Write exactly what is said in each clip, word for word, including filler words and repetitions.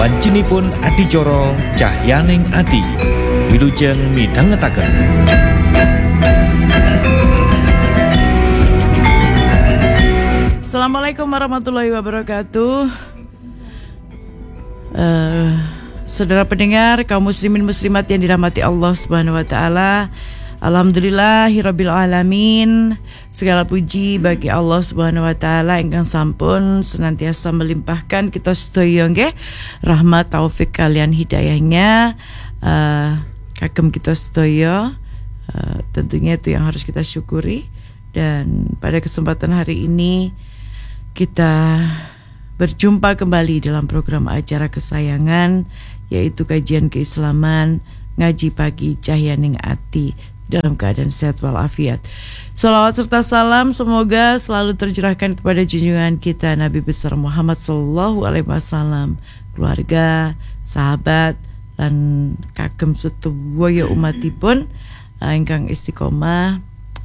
Wancinipun adicara Cahyaning Ati. Wilujeng midhangetaken. Assalamualaikum warahmatullahi wabarakatuh. uh, Saudara pendengar, kaum muslimin muslimat yang dirahmati Allah Subhanahu wa taala. Alhamdulillahirabbil alamin. Segala puji bagi Allah Subhanahu wa taala ingkang sampun senantiasa melimpahkan kita sedaya nggih rahmat taufik kalian hidayahnya uh, kagem kita sedaya. Uh, tentunya itu yang harus kita syukuri. Dan pada kesempatan hari ini kita berjumpa kembali dalam program acara kesayangan, yaitu kajian keislaman Ngaji Pagi Cahyaning Ati, dalam keadaan sehat walafiat. Salawat serta salam semoga selalu tercurahkan kepada junjungan kita Nabi besar Muhammad sallallahu alaihi wasallam, keluarga, sahabat, dan kagem sedaya umatipun ingkang istiqomah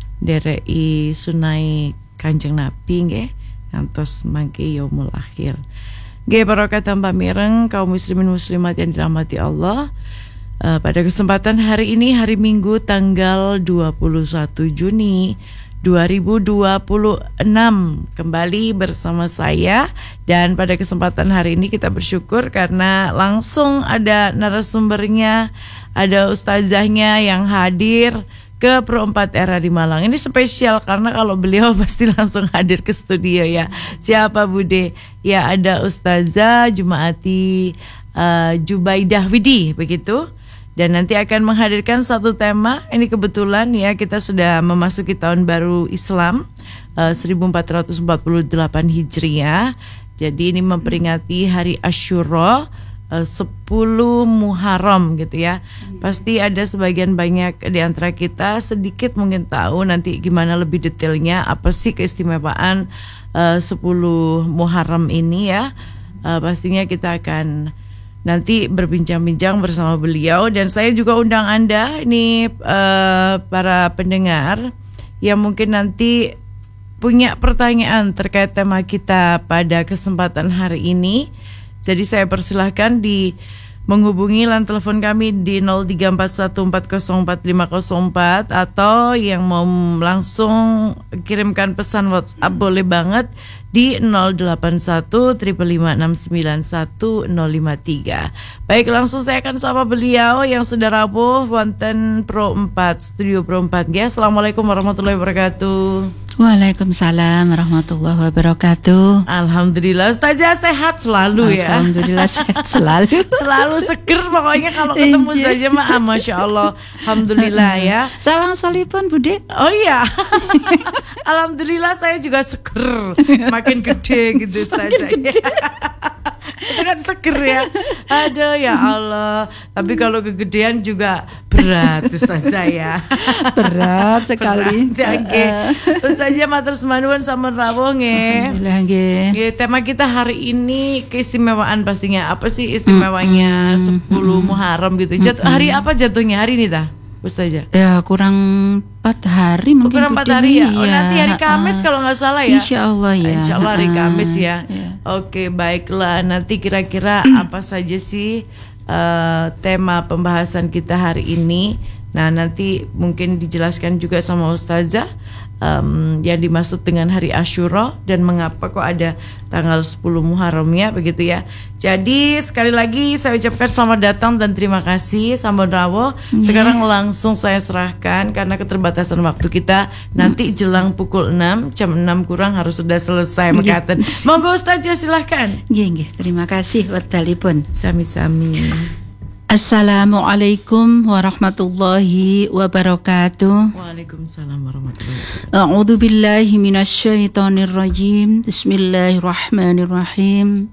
ndereki sunai Kanjeng Nabi nggih ngantos mangke yaumul akhir. Nggih para kadang pamireng kaum muslimin muslimat yang dirahmati Allah. Uh, pada kesempatan hari ini, hari Minggu tanggal dua puluh satu Juni dua ribu dua puluh enam, kembali bersama saya. Dan pada kesempatan hari ini kita bersyukur karena langsung ada narasumbernya, ada ustazahnya yang hadir ke Pro empat Era di Malang. Ini spesial karena kalau beliau pasti langsung hadir ke studio ya. Siapa Bude? Ya, ada Ustazah Jumaati uh, Jubaidah Widi, begitu. Dan nanti akan menghadirkan satu tema. Ini kebetulan ya, kita sudah memasuki tahun baru Islam uh, seribu empat ratus empat puluh delapan Hijriah. Jadi ini memperingati hari Asyura, uh, sepuluh Muharram gitu ya. Pasti ada sebagian banyak di antara kita sedikit mungkin tahu nanti gimana lebih detailnya, apa sih keistimewaan uh, sepuluh Muharram ini ya. Uh, pastinya kita akan nanti berbincang-bincang bersama beliau. Dan saya juga undang Anda ini uh, para pendengar yang mungkin nanti punya pertanyaan terkait tema kita pada kesempatan hari ini. Jadi saya persilahkan di menghubungi line telepon kami di nol tiga empat satu empat nol empat lima nol empat, atau yang mau langsung kirimkan pesan WhatsApp boleh banget di nol delapan satu lima lima enam sembilan satu nol lima tiga. Baik, langsung saya akan sapa beliau yang sudah rawuh wonten Pro empat, Studio Pro empat ya. Assalamualaikum warahmatullahi wabarakatuh. Waalaikumsalam warahmatullahi wabarakatuh. Alhamdulillah, Ustazah sehat selalu ya. Alhamdulillah sehat selalu. Selalu seger pokoknya kalau ketemu Ustazah mah, Masya Allah. Alhamdulillah ya. Salam salipun Bude. Oh iya. Alhamdulillah saya juga seger. Makin gede gitu Ustazah. Itu kan seger ya. Aduh ya Allah. Tapi kalau kegedean juga berat Ustazah ya. Berat sekali. Berat, ya, Ustazah matur semanuwun sampun rawuh nggih. Alhamdulillah nggih. Tema kita hari ini keistimewaan pastinya. Apa sih istimewanya mm-hmm. sepuluh Muharram gitu. Jatuh, mm-hmm. hari apa jatuhnya hari ini tah? Ustazah? Ya kurang empat hari mungkin. Kurang empat hari ya. Oh, ya. Nanti hari Kamis uh, kalau nggak salah ya. Insya Allah ya. Insya Allah hari Kamis ya. ya. Oke, baiklah. Nanti kira-kira apa saja sih uh, tema pembahasan kita hari ini? Nah, nanti mungkin dijelaskan juga sama Ustazah um, yang dimaksud dengan hari Asyura dan mengapa kok ada tanggal sepuluh Muharramnya begitu ya. Jadi sekali lagi saya ucapkan selamat datang dan terima kasih sampun rawuh. Sekarang langsung saya serahkan karena keterbatasan waktu kita. Nanti jelang pukul enam, jam enam kurang harus sudah selesai mekaten. Monggo Ustazah silahkan. Nggih nggih, terima kasih wedalipun. Sami-sami. Assalamualaikum warahmatullahi wabarakatuh. Waalaikumsalam warahmatullahi wabarakatuh. A'udzu billahi minasyaitonir rajim. Bismillahirrahmanirrahim.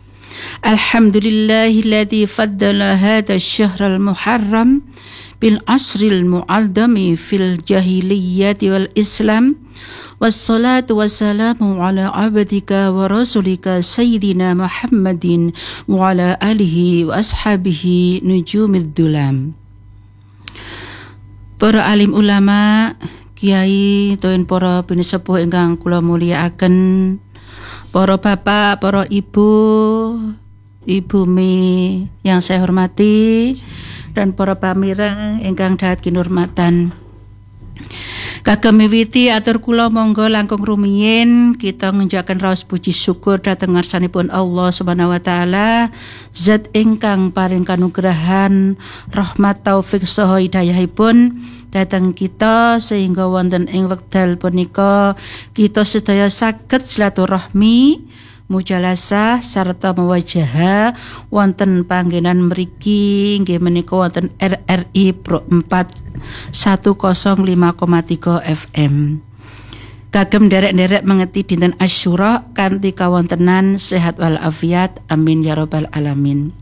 Alhamdulillahilladzi faddala hadzal syahral muharram bil asril mu'azzami fil jahiliyyati wal islam. Wassalatu wassalamu ala abdika wa rasulika Sayyidina Muhammadin wa ala alihi wa ashabihi nujumid dulam. Para alim ulama, kiai, toin para pinisepuh ingkang kula mulyakaken, para bapak, para ibu, Ibu Mi yang saya hormati dan para pamireng ingkang dahat kinurmatan. Kagem miwiti atur kula monggo langkung rumiyin kita ngenjakaken raos puji syukur dhateng ngarsanipun Allah Subhanahu wa taala, zat ingkang paring kanugrahan, rahmat, taufik saha hidayahipun dhateng kita sehingga wonten ing wekdal punika kita sedaya saged silaturahmi, mujalasah sarta muwajahah wonten panggenan mriki inggih menika wonten R R I Pro empat seratus lima koma tiga F M. Kagem derek-derek mengeti dinten Asyura kanthi kawontenan sehat wal afiat, amin ya rabbal alamin.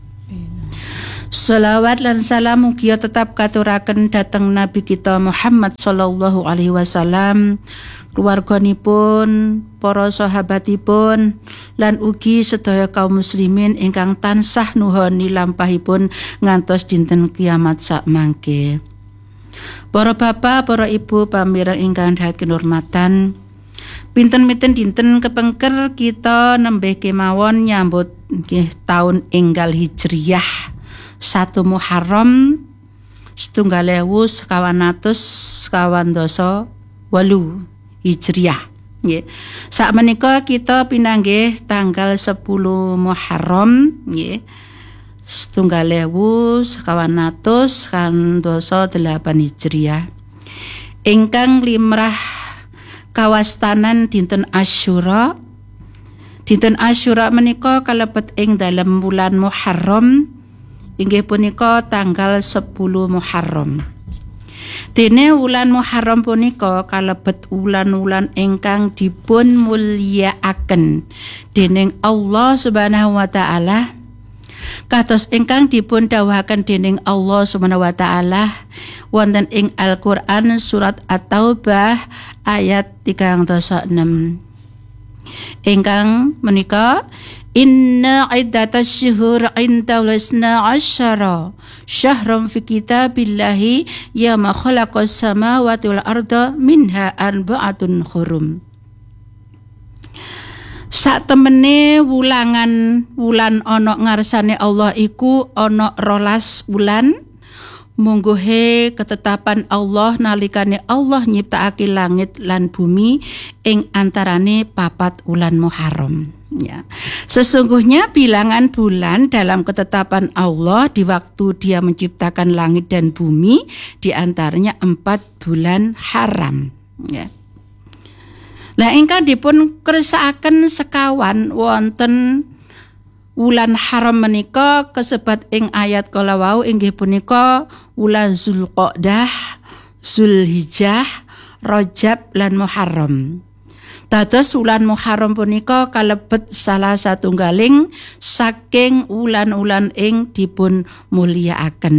Shalawat lan salam mugia tetap katuraken dhateng Nabi kita Muhammad sallallahu alaihi wasallam, keluarganipun, para sahabatipun, lan ugi sedaya kaum muslimin ingkang tansah nuhoni lampahipun ngantos dinten kiamat sakmangke. Para bapak, para ibu, pamireng ingkang dahat kinurmatan, pinten-pinten dinten kepengker kita nembe kemawon nyambut nggih taun enggal Hijriyah satu Muharram setunggal ewu sekawan atus sekawan dasa wolu Hijriyah. Nggih. Sakmenika kita pinanggih tanggal sepuluh Muharram nggih. Setunggal ewu sekawan atus sekawan dasa delapan Hijriyah. Ingkang limrah kawastanan dinten Asyura. Dinten Asyura menika kalebet ing dalem wulan Muharram inggih punika tanggal sepuluh Muharram. Dene wulan Muharram punika kalebet wulan-wulan ingkang dipun mulyakaken dening Allah Subhanahu wa taala. Kados ingkang dipun dawuhaken dening Allah Subhanahu wa taala wonten ing Al-Qur'an surat At-Taubah ayat tiga puluh enam. Ingkang menika inna iddatas syuhur inda wasna asyara syahram fi kitabillahi yama khalaqas samawati wal arda minha arba'atun hurum. Sak temene wulangan wulan ana ngarsane Allah iku ana rolas wulan mungguhe ketetapan Allah nalikane Allah nyiptakake langit lan bumi ing antarane papat wulan Muharram. Ya. Sesungguhnya bilangan bulan dalam ketetapan Allah di waktu Dia menciptakan langit dan bumi di antaranya empat bulan haram. Ya. Lah ingkang dipun kersakaken sekawan wonten wulan haram menika kasebat ing ayat kala wau inggih punika wulan Zulqa'dah, Zulhijjah, Rajab lan Muharram. Dados wulan Muharram punika kalebet salah satunggaling saking wulan-wulan ing dipun mulyakaken.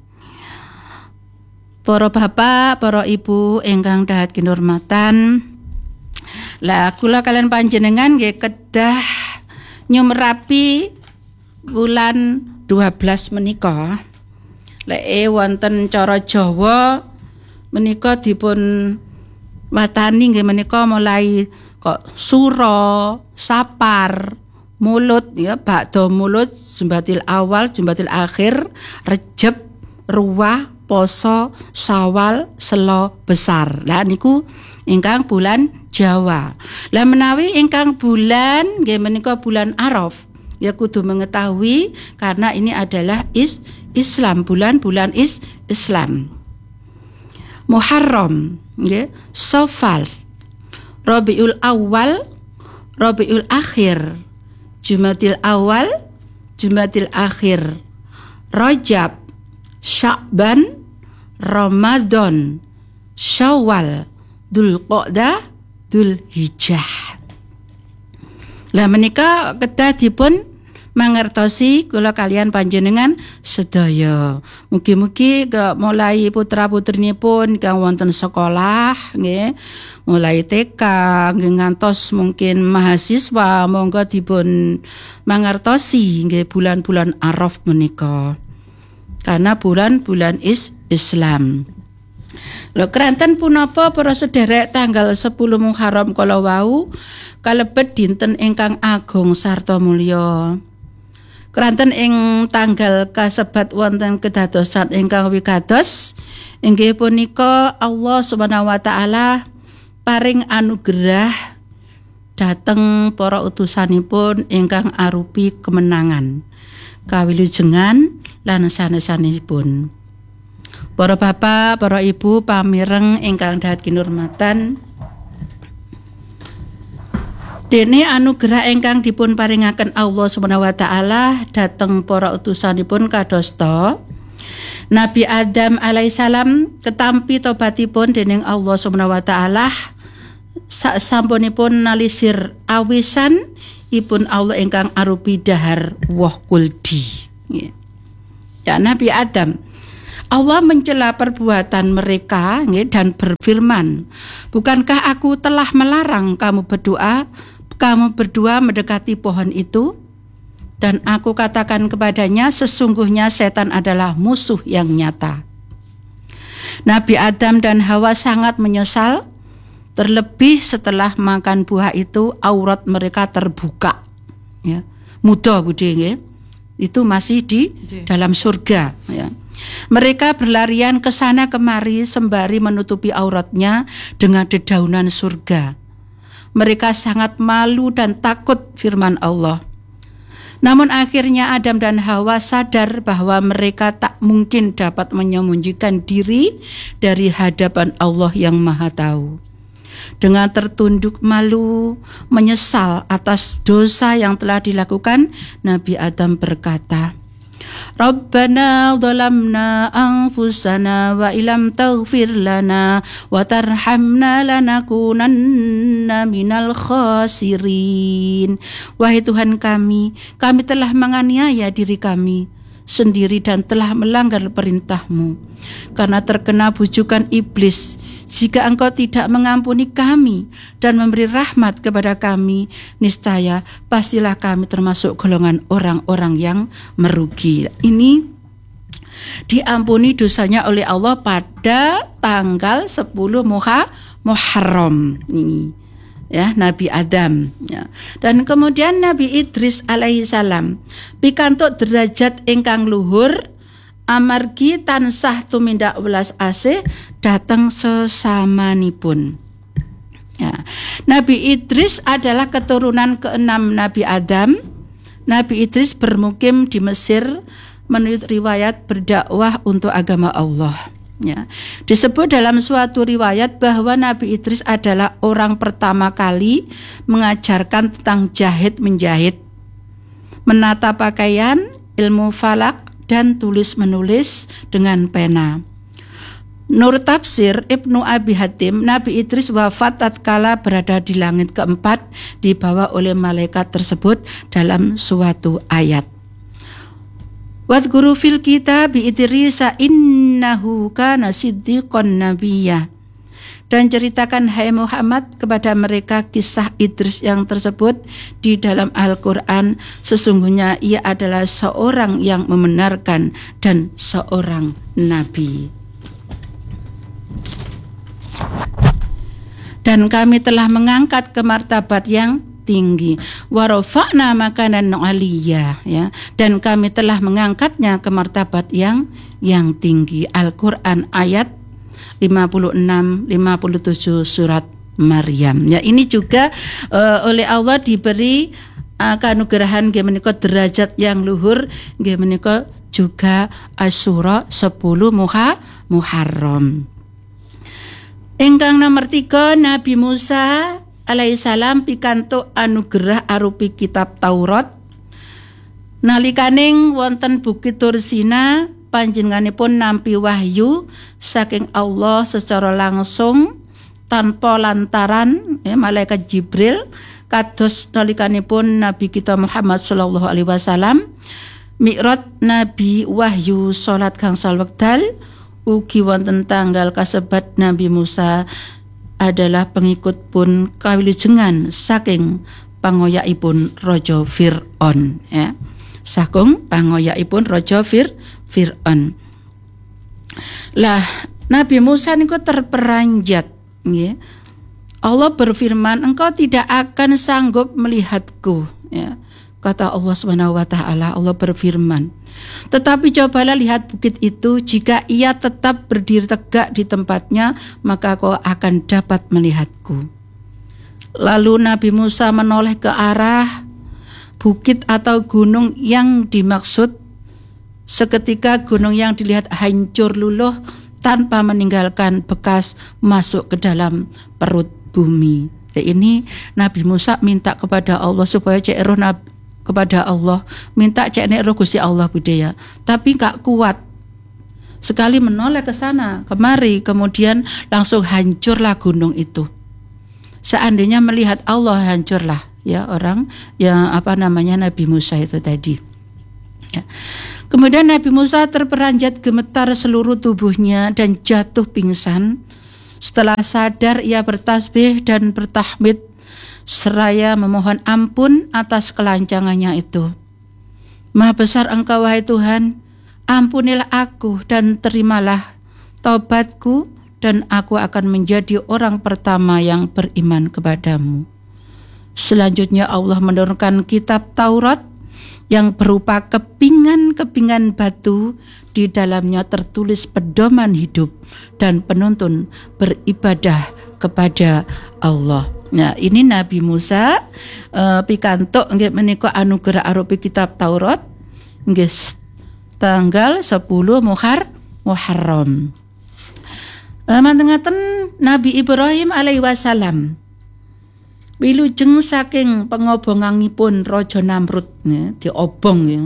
Para bapak, para ibu ingkang dahat kinurmatan, lah kula kalian panjenengan nggih kedah nyumrapi bulan dua belas menika. Lek wonten cara Jawa menika dipun watani nggih menika mulai kok suro, sapar, mulut ya, ba'da mulut, Jumbatil awal, Jumbatil akhir, Rejab, Ruwah, Poso, Syawal, Selo, Besar. Lah niku ingkang bulan Jawa. Lah menawi ingkang bulan nggih menika bulan Araf, ya kudu mengetahui karena ini adalah is Islam, bulan-bulan is Islam. Muharram, nggih, Safar, Rabiul Awal, Rabiul Akhir, Jumadil Awal, Jumadil Akhir, Rajab, Sya'ban, Ramadan, Syawal, Dzulqa'dah, Dzulhijjah. Lah menika kedah dipun mangertosi kula kalian panjenengan sedaya. Mugi-mugi ke mulai putra-putrinipun kang wonten sekolah nggih, mulai T K nggih ngantos mungkin mahasiswa monggo dipun mangertosi nggih bulan-bulan Araf menika. Karena bulan-bulan is Islam. Lho keranten punapa para sederek tanggal sepuluh Muharram kala wau kalebet dinten ingkang agung sarta mulya. Keranten ing tanggal kasebat wonten kedadosan ingkang wigatos inggih punika Allah Subhanahu wa taala paring anugerah dhateng para utusanipun ingkang arupi kemenangan, kawilujengan lan sanes-sanesipun. Para bapak, para ibu pamireng ingkang dahat kinurmatan, dene anugerah ingkang dipun paringaken Allah Subhanahu wa taala dhateng para utusanipun kadosta Nabi Adam alaihissalam ketampi tobatipun dening Allah Subhanahu wa taala sasampunipun nalisir awisan ipun Allah ingkang arupi dahar woh kuldi. Ya, Nabi Adam, Allah mencela perbuatan mereka dan berfirman, bukankah aku telah melarang kamu berdoa, kamu berdua mendekati pohon itu? Dan aku katakan kepadanya, sesungguhnya setan adalah musuh yang nyata. Nabi Adam dan Hawa sangat menyesal, terlebih setelah makan buah itu aurat mereka terbuka. Ya, muda budi, ya. Itu masih di dalam surga. Ya. Mereka berlarian ke sana kemari sembari menutupi auratnya dengan dedaunan surga. Mereka sangat malu dan takut firman Allah. Namun akhirnya Adam dan Hawa sadar bahwa mereka tak mungkin dapat menyembunyikan diri dari hadapan Allah yang Maha Tahu. Dengan tertunduk malu, menyesal atas dosa yang telah dilakukan, Nabi Adam berkata, Rabbana dhalamna anfusana wa ilam taghfir lana wa tarhamna lanakunanna minal khasirin. Wahai Tuhan kami, kami telah menganiaya diri kami sendiri dan telah melanggar perintah-Mu. Karena terkena bujukan iblis, jika Engkau tidak mengampuni kami dan memberi rahmat kepada kami, niscaya pastilah kami termasuk golongan orang-orang yang merugi. Ini diampuni dosanya oleh Allah pada tanggal sepuluh Muharram. Ini ya, Nabi Adam ya. Dan kemudian Nabi Idris alaihissalam pikantuk derajat ingkang luhur amargi tansah tumindak welas asih dateng sesamanipun. Ya. Nabi Idris adalah keturunan keenam Nabi Adam. Nabi Idris bermukim di Mesir, menurut riwayat berdakwah untuk agama Allah. Ya. Disebut dalam suatu riwayat bahwa Nabi Idris adalah orang pertama kali mengajarkan tentang jahit menjahit, menata pakaian, ilmu falak, dan tulis menulis dengan pena. Nur tafsir Ibnu Abi Hatim, Nabi Idris wafat tatkala berada di langit keempat, dibawa oleh malaikat tersebut dalam suatu ayat. Wadhkuru fil kitabi Idrisa innahu kana siddiqan nabiyya. Dan ceritakan hai Muhammad kepada mereka kisah Idris yang tersebut di dalam Al-Quran. Sesungguhnya ia adalah seorang yang membenarkan dan seorang nabi. Dan kami telah mengangkat ke martabat yang tinggi. Wa rafa'na makanan 'aliyya, ya. Dan kami telah mengangkatnya ke martabat yang yang tinggi. Al-Quran ayat lima puluh enam lima puluh tujuh surat Maryam. Ya, ini juga uh, oleh Allah diberi uh, kanugerahan nggih menika derajat yang luhur, nggih menika juga Asyura sepuluh Muha Muharram. Ingkang nomor tiga, Nabi Musa alaihissalam pikantuk anugerah arupi kitab Taurat. Nalikaning wonten Bukit Tursina panjenenganipun nampi wahyu saking Allah secara langsung tanpa lantaran ya, malaikat Jibril, kados nalikanipun Nabi kita Muhammad sallallahu alaihi wasallam mi'raj Nabi wahyu salat gangsal wekdal. Ugi wonten tanggal kasebat Nabi Musa adalah pengikut pun kawilujengan saking pangoyakipun Raja Fir'aun, ya. Saking pangoyakipun Raja Fir Fir'aun. Lah Nabi Musa niku terperanjat, ya. Allah berfirman, engkau tidak akan sanggup melihatku, ya. kata Allah Subhanahu wa taala. Allah berfirman, tetapi cobalah lihat bukit itu, jika ia tetap berdiri tegak di tempatnya, maka kau akan dapat melihatku. Lalu Nabi Musa menoleh ke arah bukit atau gunung yang dimaksud. Seketika gunung yang dilihat hancur luluh tanpa meninggalkan bekas masuk ke dalam perut bumi. Ini Nabi Musa minta kepada Allah supaya cek roh Nabi, kepada Allah, minta cek nek roh Gusti Allah budaya, tapi gak kuat. Sekali menoleh ke sana kemari, kemudian langsung hancurlah gunung itu. Seandainya melihat Allah, hancurlah ya orang yang apa namanya Nabi Musa itu tadi. Ya. Kemudian Nabi Musa terperanjat gemetar seluruh tubuhnya dan jatuh pingsan. Setelah sadar, ia bertasbih dan bertahmid seraya memohon ampun atas kelancangannya itu. Maha besar Engkau wahai Tuhan, ampunilah aku dan terimalah taubatku, dan aku akan menjadi orang pertama yang beriman kepadamu. Selanjutnya Allah menurunkan kitab Taurat yang berupa kepingan-kepingan batu. Di dalamnya tertulis pedoman hidup dan penuntun beribadah kepada Allah. Nah, ini Nabi Musa uh, pikantuk nggih menika anugerah arupi kitab Taurat nggih tanggal sepuluh Muhar Muharram. Uh, mantengaken Nabi Ibrahim alaihi wasallam wilujeng saking pengobongangipun Raja Namrud ya, diobong ya.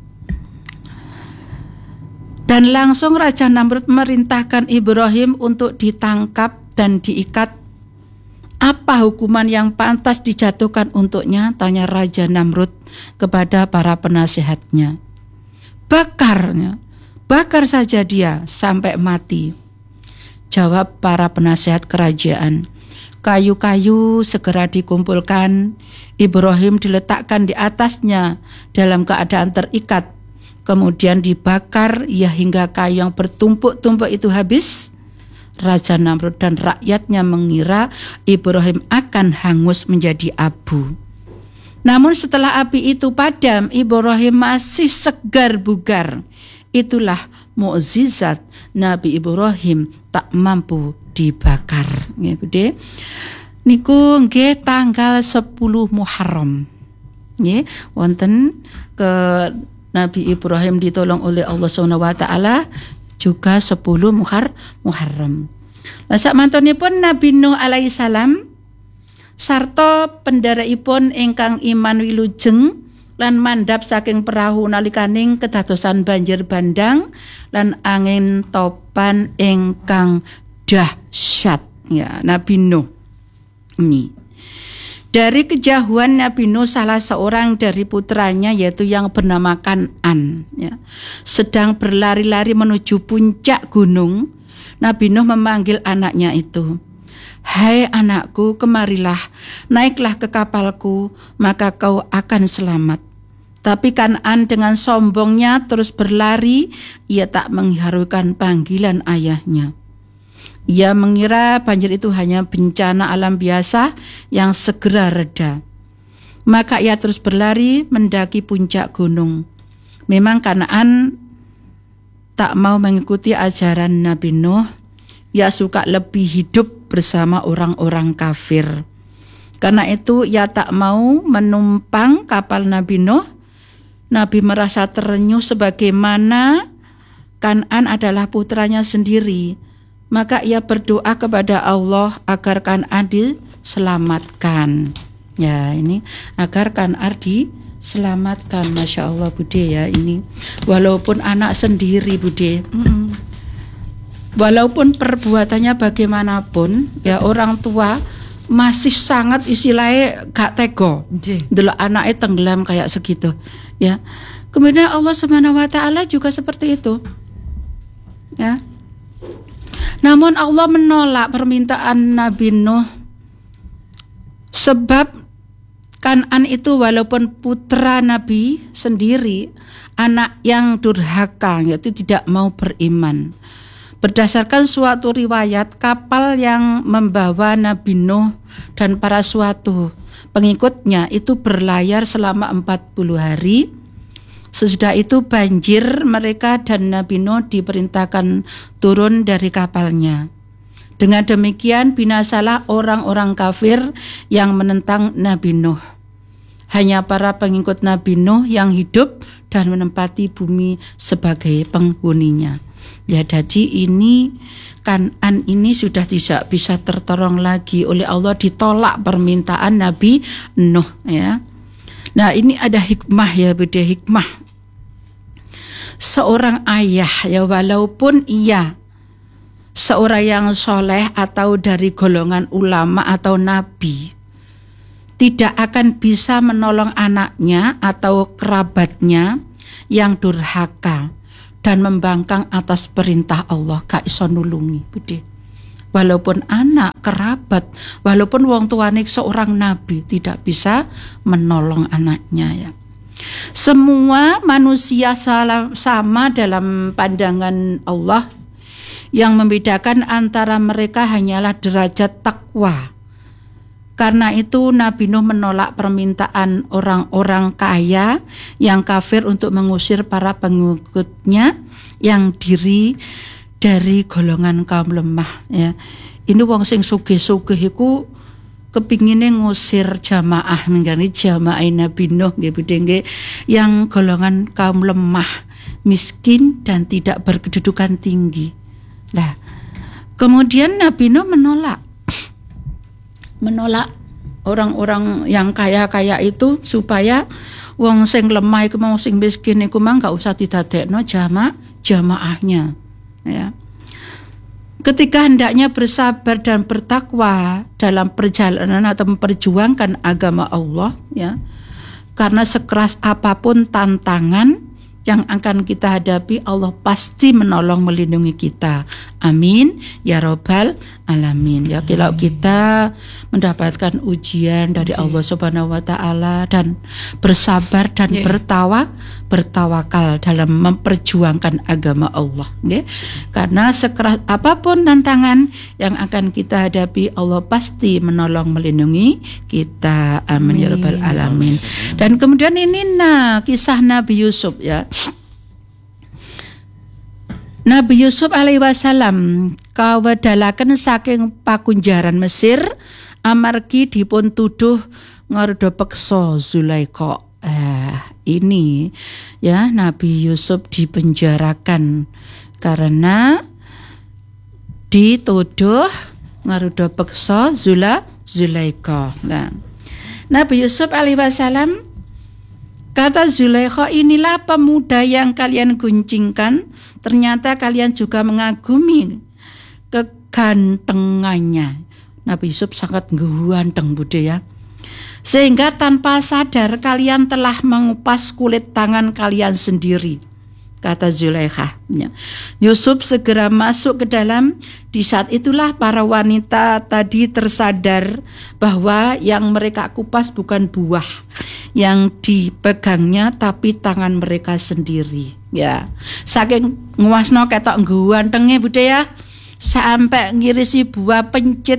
Dan langsung Raja Namrud merintahkan Ibrahim untuk ditangkap dan diikat. Apa hukuman yang pantas dijatuhkan untuknya? Tanya Raja Namrud kepada para penasihatnya. Bakarnya, bakar saja dia sampai mati. Jawab para penasihat kerajaan. Kayu-kayu segera dikumpulkan. Ibrahim diletakkan di atasnya dalam keadaan terikat. Kemudian dibakar ya hingga kayu yang bertumpuk-tumpuk itu habis. Raja Namrud dan rakyatnya mengira Ibrahim akan hangus menjadi abu. Namun setelah api itu padam, Ibrahim masih segar bugar. Itulah mukjizat Nabi Ibrahim tak mampu dibakar. Nggih, Bude. Niku nggih tanggal sepuluh Muharram. Nggih, wonten ke Nabi Ibrahim ditolong oleh Allah subhanahu wa taala juga sepuluh Muhar Muharram. Lah sak mantunipun Nabi Nuh alaihi salam sarta pendharaipun ingkang iman wilujeng lan mandhap saking perahu nalikaning kedadosan banjir bandang lan angin topan ingkang dahsyat ya Nabi Nuh. Ini dari kejauhan Nabi Nuh, salah seorang dari putranya yaitu yang bernama Kan'an ya, sedang berlari-lari menuju puncak gunung. Nabi Nuh memanggil anaknya itu. Hai anakku, kemarilah, naiklah ke kapalku, maka kau akan selamat. Tapi Kan'an dengan sombongnya terus berlari, ia tak menghiraukan panggilan ayahnya. Ia mengira banjir itu hanya bencana alam biasa yang segera reda. Maka ia terus berlari mendaki puncak gunung. Memang Kan'an tak mau mengikuti ajaran Nabi Nuh. Ia suka lebih hidup bersama orang-orang kafir. Karena itu ia tak mau menumpang kapal Nabi Nuh. Nabi merasa terenyuh sebagaimana Kan'an adalah putranya sendiri. Maka ia berdoa kepada Allah agar Kan'an diselamatkan. Ya, ini agar Kan'an diselamatkan. Masya Allah Bude ya, ini walaupun anak sendiri Bude. Mm-mm. Walaupun perbuatannya bagaimanapun ya, orang tua masih sangat istilahnya gak tego. Delok anaknya tenggelam kayak segitu ya. Kemudian Allah Subhanahu wa taala juga seperti itu. Ya. Namun Allah menolak permintaan Nabi Nuh, sebab Kan'an itu walaupun putra Nabi sendiri, anak yang durhaka, yaitu tidak mau beriman. Berdasarkan suatu riwayat, kapal yang membawa Nabi Nuh dan para suatu pengikutnya itu berlayar selama empat puluh hari. Sesudah itu banjir, mereka dan Nabi Nuh diperintahkan turun dari kapalnya. Dengan demikian binasalah orang-orang kafir yang menentang Nabi Nuh. Hanya para pengikut Nabi Nuh yang hidup dan menempati bumi sebagai penghuninya. Ya, jadi ini Kan'an ini sudah tidak bisa tertolong lagi oleh Allah, ditolak permintaan Nabi Nuh ya. Nah, ini ada hikmah ya, beda hikmah. Seorang ayah ya, walaupun ia seorang yang soleh atau dari golongan ulama atau nabi, tidak akan bisa menolong anaknya atau kerabatnya yang durhaka dan membangkang atas perintah Allah, gak iso nulungi bude. Walaupun anak, kerabat, walaupun wong tuane seorang nabi, tidak bisa menolong anaknya ya. Semua manusia sama dalam pandangan Allah. Yang membedakan antara mereka hanyalah derajat takwa. Karena itu Nabi Nuh menolak permintaan orang-orang kaya yang kafir untuk mengusir para pengikutnya yang diri dari golongan kaum lemah ya. Ini wong sing sugih-sugih iku kepingine ngusir jamaah menggani jamaah Nabi Nuh nggih nggih yang golongan kaum lemah, miskin dan tidak berkedudukan tinggi. Nah, kemudian Nabi Nuh menolak menolak orang-orang yang kaya-kaya itu supaya wong sing lemah iku mau sing miskin iku mah enggak usah didadekno jama jamaahnya ya. Ketika hendaknya bersabar dan bertakwa dalam perjalanan atau memperjuangkan agama Allah ya. Karena sekeras apapun tantangan yang akan kita hadapi, Allah pasti menolong melindungi kita. Amin ya robbal alamin. Ya, kalau kita mendapatkan ujian dari Allah Subhanahu wa taala dan bersabar dan yeah. bertawa bertawakal dalam memperjuangkan agama Allah, ya. Karena sekeras apapun tantangan yang akan kita hadapi, Allah pasti menolong melindungi kita. Amin, Amin. Ya robbal alamin. Dan kemudian ini nah kisah Nabi Yusuf ya. Nabi Yusuf alaihi wasallam kawedalaken saking pakunjaran Mesir amargi dipun tuduh ngarda peksa Zulaikha. Eh, ini ya Nabi Yusuf dipenjarakan karena dituduh ngarda peksa Zula Zulaikha. Nah, Nabi Yusuf alaihi wasallam kata Zulaikha, inilah pemuda yang kalian guncingkan. Ternyata kalian juga mengagumi kegantengannya. Nabi Yusuf sangat ganteng bude ya. Sehingga tanpa sadar kalian telah mengupas kulit tangan kalian sendiri, kata Zulaikha. Yusuf segera masuk ke dalam. Di saat itulah para wanita tadi tersadar bahwa yang mereka kupas bukan buah yang dipegangnya, tapi tangan mereka sendiri. Ya, saking nguasno ketok gantenge bude ya, sampai ngirisi buah pencit.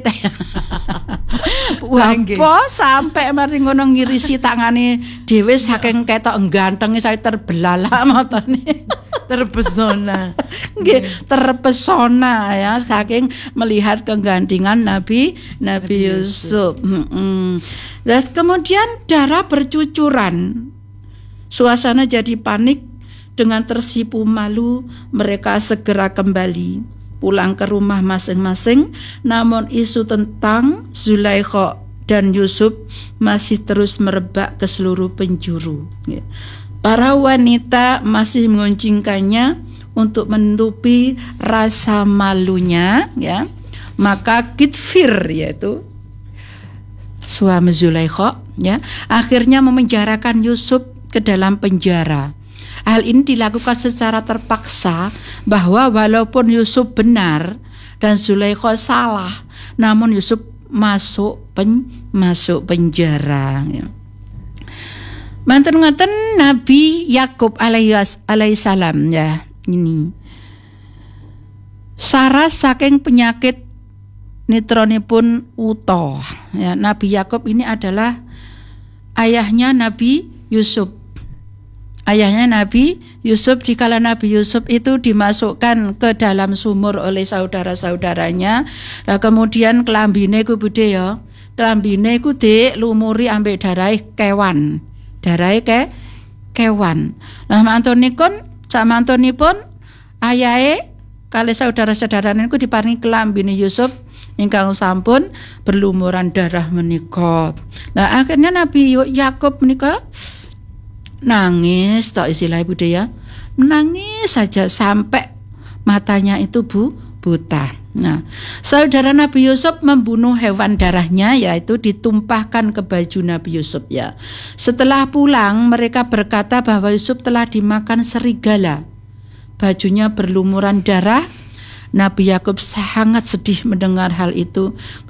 Apa sampai mari ngono ngirisi tangane dhewe saking ketok gantenge saya terbelalak matane. Terpesona. Nggih, terpesona ya saking melihat kegantingan Nabi Nabi Yusuf. Heeh. Dan kemudian darah bercucuran. Suasana jadi panik. Dengan tersipu malu, mereka segera kembali pulang ke rumah masing-masing. Namun isu tentang Zulaikha dan Yusuf masih terus merebak ke seluruh penjuru. Para wanita masih menguncingkannya untuk menutupi rasa malunya, ya. Maka Kitfir, yaitu suami Zulaikha, ya, akhirnya memenjarakan Yusuf ke dalam penjara. Hal ini dilakukan secara terpaksa bahwa walaupun Yusuf benar dan Zulaikha salah, namun Yusuf masuk pen, masuk penjara. Ya. Manten-manten Nabi Yakub alaihi salam ya ini. Saras saking penyakit nitronipun uta. Ya, Nabi Yakub ini adalah ayahnya Nabi Yusuf. Ayahnya Nabi Yusuf, dikala Nabi Yusuf itu dimasukkan ke dalam sumur oleh saudara-saudaranya. Nah, kemudian kelambine ku budhe ya. Kelambine ku dilumuri ambek darahe kewan. Darahe ke kewan. Nah, mantunipun sak mantunipun ayahe kali saudara-saudarane ku diparingi kelambine Yusuf ingkang sampun berlumuran darah menika. Nah, akhirnya Nabi Yakub menika nangis tok istilah Bude ya. Menangis saja sampai matanya itu bu buta. Nah, saudara Nabi Yusuf membunuh hewan darahnya, yaitu ditumpahkan ke baju Nabi Yusuf ya. Setelah pulang mereka berkata bahwa Yusuf telah dimakan serigala. Bajunya berlumuran darah. Nabi Yakub sangat sedih mendengar hal itu.